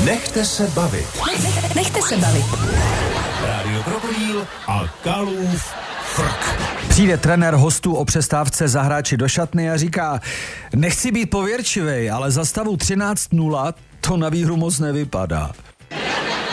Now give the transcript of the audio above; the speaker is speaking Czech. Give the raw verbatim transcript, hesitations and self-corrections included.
Nechte se bavit. Nech, nechte se bavit. Rádio Krokodýl a Kalův frk. Přijde trenér hostů o přestávce za hráči do šatny a říká: nechci být pověrčivej, ale za stavu třináct nula to na výhru moc nevypadá.